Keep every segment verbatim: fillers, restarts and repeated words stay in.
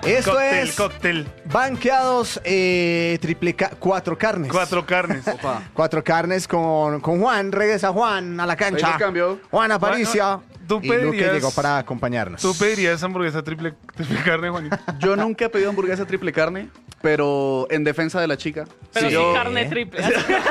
Esto cóctel, es cóctel. Banqueados eh, triple ca- cuatro carnes. Cuatro carnes. Opa. Cuatro carnes con, con Juan. Regresa Juan a la cancha. Ahí lo cambio. Juan Aparicio. Tú y Luque pedirías- llegó para acompañarnos. ¿Tú pedirías hamburguesa triple, triple carne, Juanito? Yo nunca he pedido hamburguesa triple carne, pero en defensa de la chica. Pero si sí, yo- carne triple.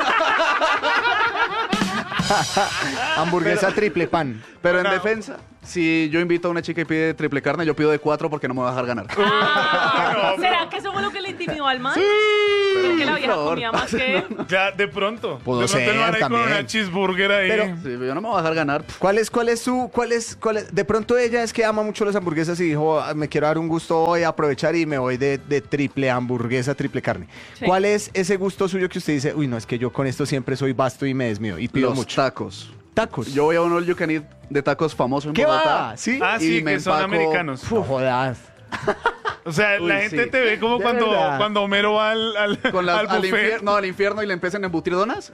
Hamburguesa triple pan. Pero en No. defensa, si yo invito a una chica y pide triple carne, yo pido de cuatro porque no me va a dejar ganar. Ah, ¿será que eso fue lo que le intimidó al man? Pero, Que la vieja por favor. comía más que él. Ya, de pronto. Pudo de pronto ser el man ahí con también. una cheeseburger ahí. Pero- Sí, yo no me voy a dejar ganar. ¿Cuál es, cuál es su, cuál es, cuál es? De pronto ella es que ama mucho las hamburguesas y dijo, "Ah, me quiero dar un gusto hoy, aprovechar y me voy de, de triple hamburguesa, triple carne. Sí. ¿Cuál es ese gusto suyo que usted dice, uy, no, es que yo con esto siempre soy vasto y me desmío y pido Los mucho? tacos. Tacos. Yo voy a un all you can eat de tacos famoso en ¿Qué Bogotá. va? ¿Sí? ah, y sí, me que son empaco- americanos. No jodas. O sea, Uy, la gente sí. te ve como De cuando, verdad. cuando Homero va al, al, Con las, al al, buffet. infierno, no, al infierno y le empiezan a embutir donas.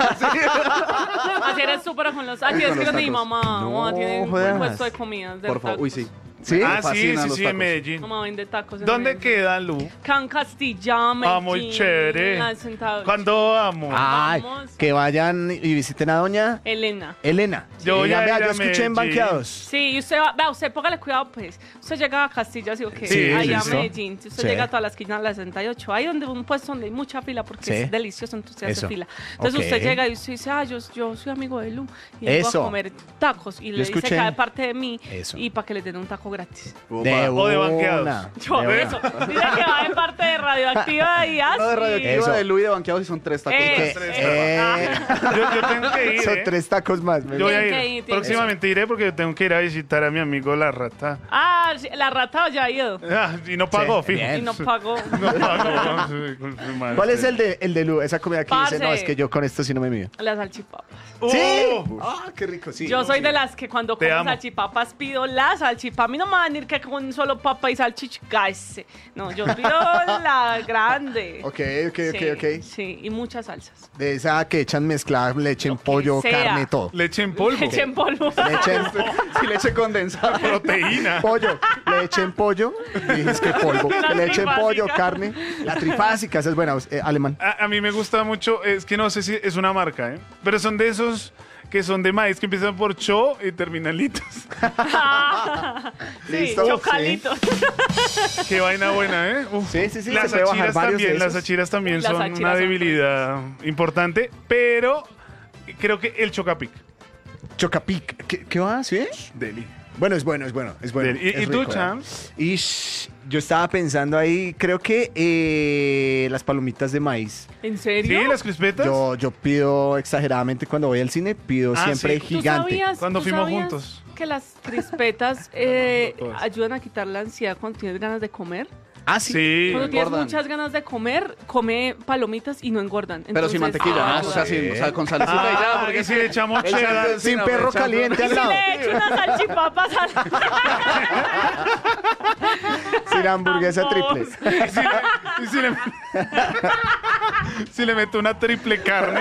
Así eres súper con los. Aquí es Con que los mi tacos. mamá. No, Mamá tiene un jodas. puesto de comidas. de Por favor. tacos. Uy, sí. ¿Sí? Ah, Me sí, fascinan sí, los sí, en tacos. Medellín. Mamá vende tacos. en ¿Dónde Medellín. queda, Lu? Can Castilla, Medellín. Ah, muy chévere. la sentado- ¿Cuándo vamos? Ay, Vamos. que vayan y visiten a doña Elena. Elena. Yo voy Ella, a vea, ir a yo escuché en Medellín. Banqueados. Sí, y usted va, vea, usted póngale cuidado, pues. Usted llega a Castilla, ¿sí o qué? Sí, Allá listo. a Medellín. Si usted Sí. llega a toda la esquina de la sesenta y ocho, ahí donde un puesto donde hay mucha fila porque Sí. es delicioso, entonces se Eso. hace fila. Entonces Ok. usted llega y usted dice, ah, yo, yo soy amigo de Lu y vengo Eso. a comer tacos. Y le dice escuché. que de parte de mí Eso. y para que le den un taco gratis. De O de una, Banqueados. Yo, de una. eso. Dice que va de parte de Radioactiva y así. No, de Eso. radioactiva de Luis de Banqueados y son tres tacos. Eh, más. Tres Eh, Yo, yo tengo que ir, son ¿eh? tres tacos más. me Yo voy a Tienen que ir. ir, tienen Próximamente iré porque yo tengo que ir a visitar a mi amigo La Rata. Ah, sí, la rata ya ha ido. Ah, y no pagó, Sí, fijo. bien. Y no pagó. No pagó. Sí, con su madre. ¿Cuál es el de, el de Lu? Esa comida que dice, Parce. no, es que yo con esto sí no me mido. Las salchipapas. ¡Oh! ¿Sí? Ah, qué rico, sí. Yo soy de las que cuando Te como amo. salchipapas pido la salchipapa. A mí no me van a decir que con solo papa y salchichas. No, yo pido la grande. Ok, ok, ok, Sí, ok. Sí, y muchas salsas. De esa que echan mezclada, leche en Lo que pollo, sea. carne, todo. Leche en polvo. Leche en polvo. Leche en Si leche condensada. Proteína. pollo, leche en pollo. Dices que polvo. La Leche en pollo, trifásica. carne. La trifásica, esa es buena, eh, alemán. A, a mí me gusta mucho, es que no sé si es una marca, ¿eh? Pero son de esos que son de maíz que empiezan por cho y terminan litos. Sí, Listo, chocalitos. Qué vaina buena, ¿eh? Uf. Sí, sí, sí, Las se puede bajar achiras varios de también, las esos. achiras también Las son achiras una son debilidad importante, pero creo que el chocapic. Chocapic. ¿Qué, qué va? ¿Sí? Deli. Bueno, es bueno, es bueno, es bueno. Deli. ¿Y, es y tú, rico, ¿eh? Champs? Y shh, yo estaba pensando ahí, creo que eh, las palomitas de maíz. ¿En ¿Sí? serio? ¿Las crispetas? Yo, yo pido exageradamente cuando voy al cine, pido Ah, siempre sí. ¿Tú gigante. sabías- Cuando tú fuimos sabías juntos. que las crispetas eh, Todas. ayudan a quitar la ansiedad cuando tienes ganas de comer? Ah, sí. Sí. Cuando tienes engordan. muchas ganas de comer, come palomitas y no engordan. Pero sin Entonces, mantequilla, ah, ¿no? O sea, sin, o sea, con salsita y ya. Ah, Porque y si le echamos el cheddar. chancho Sin encima, perro el chancho- caliente Y al si lado. le echo unas salchipapas a la... Sin hamburguesa triple. Y si le, y si le- si le meto una triple carne.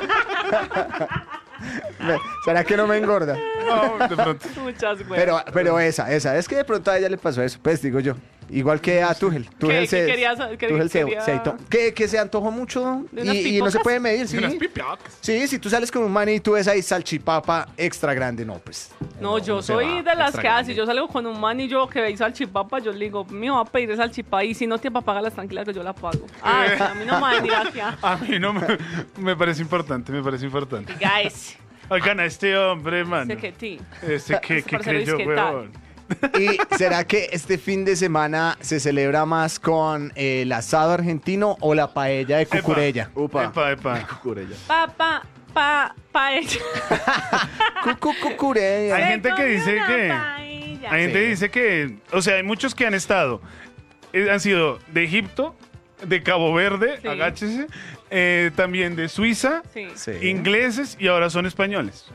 ¿Será que no me engorda? No, de pronto. Muchas, güey. Pero, pero esa, esa. Es que de pronto a ella le pasó eso. Pues digo yo. Igual que a Tuchel. Tuchel ¿Qué- se, qué querías- qué Tuchel se, quería? se aito- que, que se antojó mucho ¿De unas y, y no se pipocas? puede medir, ¿sí? Unas pipiocas. Sí, si tú sales con un man y tú ves ahí salchipapa extra grande, no, pues. No, yo se soy va, de las extra que grande. así, yo salgo con un man y yo que veis salchipapa, yo le digo, me va a pedir salchipapa y si no tiene para pagarlas tranquila que yo la pago. Ay, a mí no me va a venir aquí a... A mí no me, me parece importante, me parece importante. Diga ese, Oigan, a este hombre, mano. ese que ti. Este que, Ese que parcero creyó, es que tal. weón. ¿Y será que este fin de semana se celebra más con eh, el asado argentino o la paella de cucurella? Upa. Epa, epa. Cucurella. Pa, pa, pa, pa ella. Cucu, cucurella. Hay gente que dice que- Hay Hay gente que dice que, o sea, hay muchos que han estado, eh, han sido de Egipto, de Cabo Verde, Sí. agáchese, eh, también de Suiza, Sí. Sí. ingleses y ahora son españoles.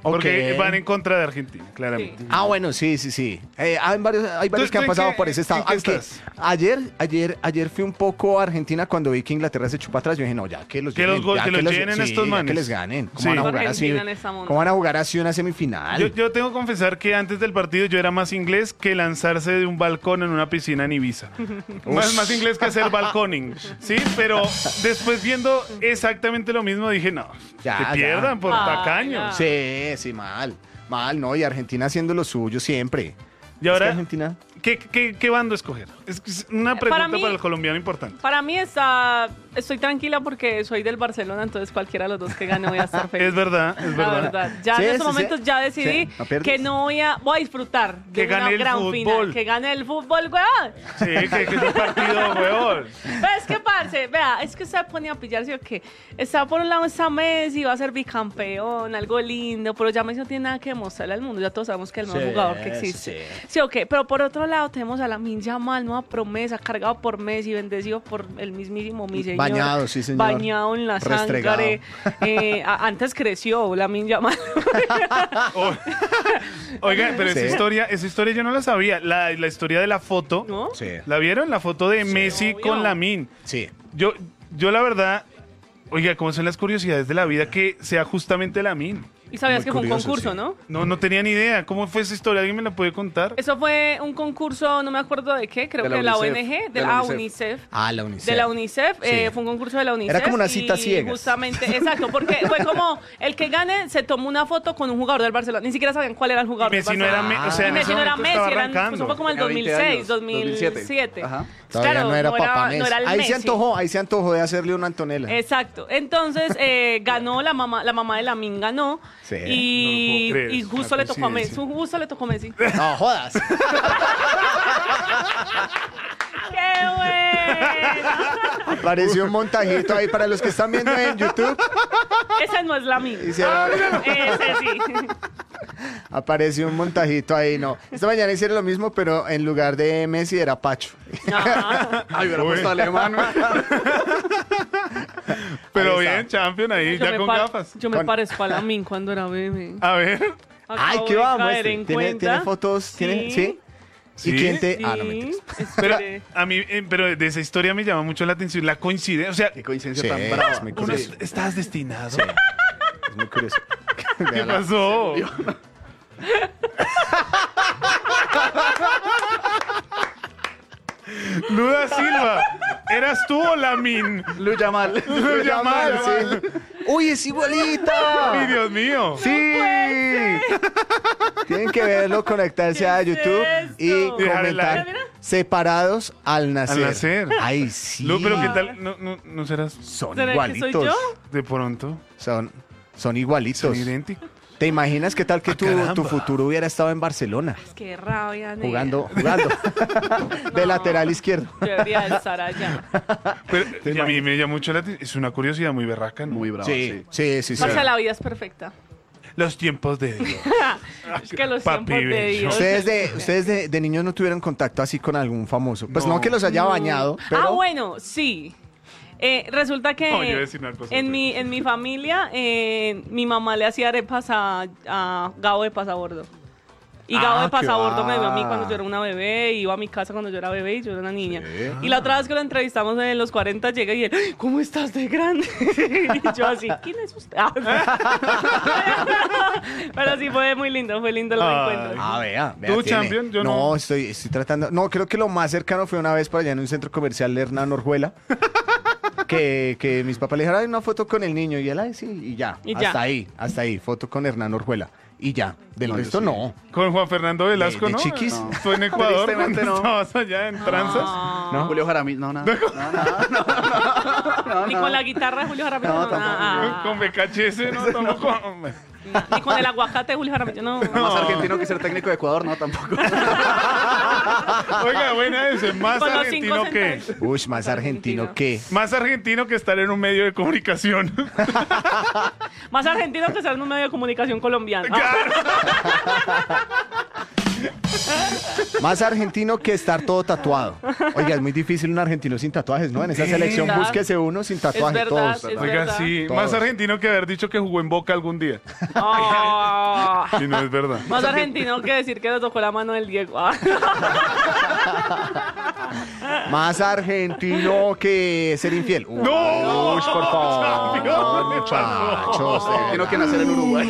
Porque Ok. van en contra de Argentina, claramente. Sí. Ah, bueno, sí, sí, sí. Eh, hay varios, hay varios ¿Tú- que han tú en pasado qué- por ese estado. en qué Aunque estás? ayer, ayer, ayer fui un poco a Argentina cuando vi que Inglaterra se echó para atrás. Yo dije, no, ya que los Que llenen, los gol- ya que los llenen sí, estos ya manes. que les ganen. ¿Cómo Sí. van a jugar así? Argentina en esta monda. ¿Cómo van a jugar así una semifinal? Yo, yo tengo que confesar que antes del partido yo era más inglés que lanzarse de un balcón en una piscina en Ibiza. más, más inglés que hacer balconing. Sí, pero después viendo exactamente lo mismo dije, no, Ya, que ya. pierdan por Ah, tacaños. Sí, sí, mal. Mal, ¿no? Y Argentina haciendo lo suyo siempre. Y Es que ahora, Argentina... ¿qué, qué, qué bando escoger? Es que es una pregunta para, Para mí- el colombiano importante. Para mí está, estoy tranquila porque soy del Barcelona, entonces cualquiera de los dos que gane voy a estar feliz. Es verdad, es La verdad. verdad. Ya Sí, en sí, estos sí. momentos ya decidí Sí, no pierdes. que no voy a, voy a disfrutar de Que una gane el gran fútbol. final. Que gane el fútbol, weón. Sí, que, que es un partido, weón. Pero es que, parce, vea, es que usted ponía a pillarse o qué. Está por un lado está Messi, va a ser bicampeón, algo lindo, pero ya Messi no tiene nada que demostrarle al mundo. Ya todos sabemos que es el mejor Sí, jugador que existe. sí. Sí, ok. Pero por otro lado tenemos a Lamine Yamal, nueva promesa, cargado por Messi, bendecido por el mismísimo mi señor. Bañado, sí, señor. Bañado en la Restregado. sangre. Eh, a- antes creció Lamine Yamal. Oh. Oigan, pero Sí. esa historia, esa historia yo no la sabía. La, la historia de la foto. ¿No? Sí, ¿La vieron? La foto de Messi obvio. con Lamine. sí. Yo, yo la verdad, oiga, ¿cómo son las curiosidades de la vida que sea justamente Lamine? Y sabías Muy que fue un curioso, concurso, sí. ¿no? No, no tenía ni idea. ¿Cómo fue esa historia? ¿Alguien me la puede contar? Eso fue un concurso, no me acuerdo de qué, creo De que la de la UNICEF. O N G, de, De la la UNICEF. UNICEF. Ah, la UNICEF. De la UNICEF, Sí. eh, fue un concurso de la UNICEF. Era como una cita y ciegas. Justamente, exacto, porque fue como el que gane se tomó una foto con un jugador del Barcelona. Ni siquiera sabían cuál era el jugador Messi del no era, Barcelona. Me- o sea, Y en Messi ese no era momento Messi, estaba eran, arrancando. eso fue como en Tenía veinte dos mil seis, años, dos mil siete. dos mil siete. Ajá. Todavía Claro, no era no papá era, Messi. no era el Ahí Messi. se antojó, ahí se antojó de hacerle una Antonella. Exacto. Entonces eh, ganó la mamá, la mamá de Lamine ganó. Sí. Y, No lo puedo creer, y es justo una le tocó a Messi. coincidencia. Justo le tocó a Messi. No jodas. ¡Qué bueno! Apareció un montajito ahí para los que están viendo en YouTube. Ese no es Lamine. Hicieron- Ese sí. Apareció un montajito ahí, no. Esta mañana hicieron lo mismo, pero en lugar de Messi era Pacho. Ajá. Ay, hubiera Uy. puesto alemán. güey. Pero Ahí está. bien, champion ahí, Yo ya me con pa- gafas. Yo me Con- parezco a Lamine cuando era bebé. A ver. Ay, Acabo qué de va, caer muestre. en ¿Tiene, cuenta. ¿Tiene fotos? ¿Tiene? ¿Sí? Sí. ¿Y quién te...? Sí, Ah, no, mentiras. Pero espere. a mí, eh, pero de esa historia me llama mucho la atención la coincidencia. O sea, Qué coincidencia Sí, tan brava. es muy uno curioso. es- estás destinado. Sí. Es muy curioso. ¿Qué Véala. pasó? Luda Silva, ¿eras tú o Lamine? Lu Yamal. Lu Yamal, Sí. ¡Uy, es igualita! ¡Ay, Dios mío! ¡Sí! Tienen que verlo, conectarse a ¿Qué es YouTube y esto? Dejar el comentar like. Mira, mira. separados al nacer. Al nacer. Ay, sí. Lu, pero ¿qué tal? ¿No, no, no serás Son ¿Será que soy igualitos. yo? de pronto? Son, son igualitos. Son idénticos. ¿Te imaginas qué tal que Ah, tu, caramba. tu futuro hubiera estado en Barcelona? Qué rabia, nena. Jugando, jugando. De No. lateral izquierdo. Yo debería de estar allá. Pero y a mí me llama mucho la atención. Es una curiosidad muy berraca, ¿no? Muy brava, Sí, sí. sí, sí. sí. Parce, la vida es perfecta. Los tiempos de Dios. Es que los Papi tiempos de bello. Dios. Ustedes de, ustedes de, de niños no tuvieron contacto así con algún famoso. Pues no, No. que los haya bañado, pero... Ah, bueno, sí. Eh, resulta que No, yo iba a decir una cosa en, horrible. mi, en mi familia, eh, mi mamá le hacía arepas a, a Gabo de Pasabordo. Y Gabo Ah, de qué Pasabordo va. me vio a mí cuando yo era una bebé, iba a mi casa cuando yo era bebé y yo era una niña. Sí. Y la otra vez que lo entrevistamos en los cuarenta, llega y él, "Ay, ¿cómo estás de grande?" Y yo así, ¿quién es usted? Pero sí, fue muy lindo, fue lindo el Ay. encuentro. Ah, vea, vea, ¿Tú, tiene. champion? Yo no. no. estoy, estoy tratando. No, creo que lo más cercano fue una vez por allá en un centro comercial de Hernán Orjuela. que, que mis papás le dijeron, hay una foto con el niño. Y él, ay, sí, y ya. Y hasta ya. ahí, hasta ahí. Foto con Hernán Orjuela. Y ya. Del No, yo resto sí. no. Con Juan Fernando Velasco, De- de ¿no? chiquis. No. Fue en Ecuador Tristemente cuando no. estabas allá en tranzas. Ah. ¿No? Julio Jaramillo. No, nada. No, nada. No, no, no, Ni no. con la guitarra de Julio Jaramillo. No, No, tampoco. ah. Con B K H S, ¿no? Tampoco. Ni con el aguacate de Julio Jaramillo. No. Más argentino que ser técnico de Ecuador, no, tampoco. Oiga, buena ese. Más Con los cinco argentino que. centavos. Uy, más argentino Argentino. que. Más argentino que estar en un medio de comunicación. Más argentino que ser en un medio de comunicación colombiano. Más argentino que estar todo tatuado. Oiga, es muy difícil un argentino sin tatuajes, ¿no? En esa selección ¿Verdad? búsquese uno sin tatuaje. verdad, todos. es Oiga, verdad. sí, Todos. más argentino que haber dicho que jugó en Boca algún día. Ah, Y no es verdad. más argentino que decir que le tocó la mano del Diego. Ah. Más argentino que ser infiel. Uy, ¡No! uy, por favor. Champion, No, ¿qué muchachos. Tiene que nacer en Uruguay.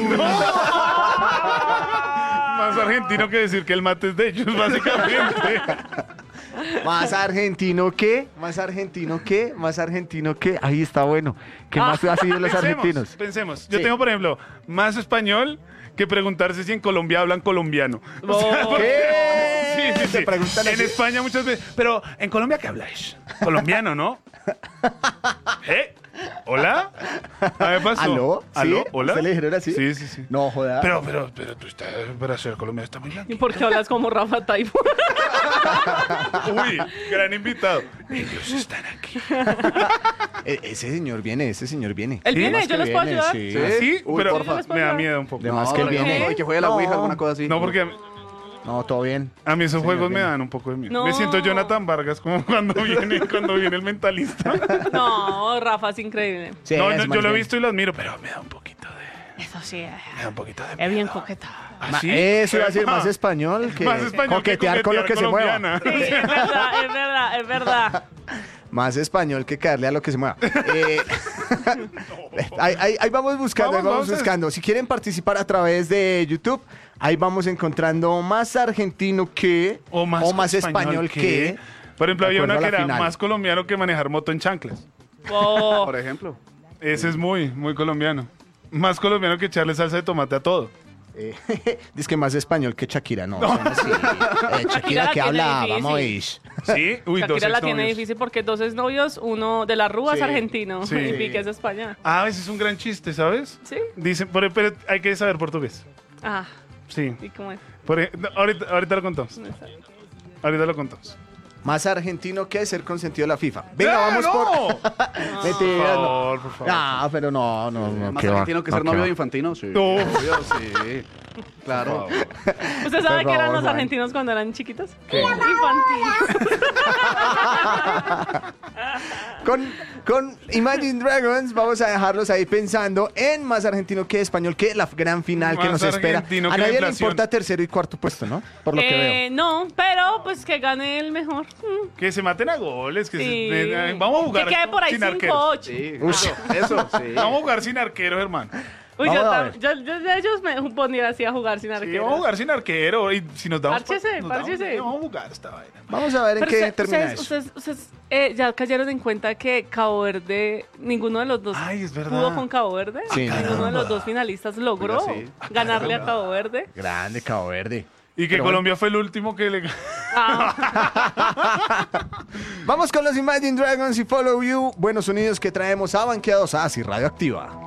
Más argentino que decir que el mate es de ellos, básicamente. Más argentino que, más argentino que, más argentino que. Ahí está bueno. ¿Qué más ha sido los Pensemos, argentinos? Pensemos. Yo Sí. tengo, por ejemplo, más español que preguntarse si en Colombia hablan colombiano. O sea, No. porque- ¿Qué? Sí, sí, ¿Te sí. preguntan En así? España muchas veces. Pero, ¿en Colombia qué habláis? Colombiano, ¿no? ¿Eh? ¿Hola? A ver, pasó. ¿Aló? ¿Aló? ¿Sí? ¿Hola? ¿Se le dijeron así? Sí, sí, sí. No, joda. Pero, pero, pero tú estás para ser colombiano, está muy blanco. ¿Y por qué hablas como Rafa Taibo? Uy, gran invitado. Ellos están aquí. E- ese señor viene, ese señor viene. Él ¿Sí? viene, Más yo que les puedo viene, ayudar. sí. ¿Sí? ¿Ah, sí? Uy, Pero porfa. me da miedo un poco. De más No, que no, viene. no, y que juegue la No. Ouija, alguna cosa así. No, porque a mí, No, todo bien. a mí esos Señor, juegos me bien. dan un poco de miedo. No. Me siento Jonathan Vargas como cuando viene, cuando viene el mentalista. No, Rafa es increíble. Sí, no, ese no, man yo lo he bien. visto y lo admiro, pero me da un poquito de... Eso sí, eh, Me da un poquito de es bien miedo. coqueta. ¿Ah, Ma- sí? Eso iba a decir Epa. más español que Más español que coquetear con lo que se mueva. colombiana. Sí, es verdad, es verdad, es verdad. Más español que caerle a lo que se mueva. Eh, ahí, ahí- ahí vamos buscando, Vamos, ahí vamos vamos a- buscando. Si quieren participar a través de YouTube, ahí vamos encontrando más argentino que O más, español, que. Por ejemplo, de había una acuerdo que a la era final. más colombiano que manejar moto en chanclas. Oh, Por ejemplo. Ese es muy, muy colombiano. Más colombiano que echarle salsa de tomate a todo. Eh, dice que más español que Shakira, no. eso no es así. Eh, Shakira la que tiene habla, difícil. vamos a ir. ¿Sí? Uy, dos Shakira la tiene exnovios. difícil porque dos exnovios, uno de la Rúa es Sí, argentino sí. y Piqué es de España. Ah, ese es un gran chiste, ¿sabes? ¿Sí? Dicen, pero, pero hay que saber portugués. Ah, Sí. ¿y cómo es? Por ej- no, ahorita, ahorita lo contamos. No está. Ahorita lo contamos. Más argentino que ser consentido de la FIFA. Venga, ¡Eh, vamos no! por. Mentiras, Por no. favor, por favor. Ah, pero no, no, no. Más qué va, argentino que no, ser qué novio va. de Infantino, sí. No. Obvio, sí. Claro. ¿Usted sabe Por que eran favor, los Juan. argentinos cuando eran chiquitos? Infantiles. Con, con Imagine Dragons vamos a dejarlos ahí pensando en más argentino que español, que la gran final que Más nos espera. argentino A que la nadie le inflación. importa tercero y cuarto puesto, ¿no? Por lo que Eh, veo. no, pero pues que gane el mejor. Mm, Que se maten a goles. Que sí. se, eh, vamos a jugar Que quede por ahí sin cinco arqueros. ocho. Sí, Uy. eso, eso, sí. Vamos a jugar sin arqueros, hermano. Uy, Vamos yo, a tam- ver. yo, yo de ellos me pondría así a jugar sin Sí, arquero. vamos a jugar sin arquero. Y si nos damos. Párchese, nos damos- párchese. Vamos a jugar esta vaina. Vamos a ver en Pero qué usted- termina ustedes, eso. ustedes, ustedes, eh, ya cayeron en cuenta que Cabo Verde, ninguno de los dos Ay, es verdad. pudo con Cabo Verde. Sí, no. Ninguno de los dos finalistas logró Oiga, sí. ganarle a Cabo Verde. Grande Cabo Verde. Y que Pero Colombia fue el último que le. Ah, Vamos con los Imagine Dragons y Follow You. Buenos sonidos que traemos a Banqueados As y Radioactiva.